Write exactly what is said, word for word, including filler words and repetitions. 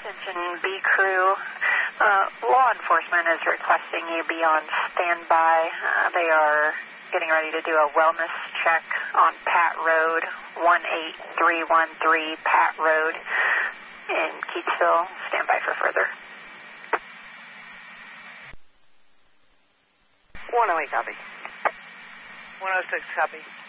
Attention B crew, uh, law enforcement is requesting you be on standby. Uh, they are getting ready to do a wellness check on Pat Road, one eight three one three Pat Road in Keatsville. Stand by for further. one oh eight, copy. one oh six, copy.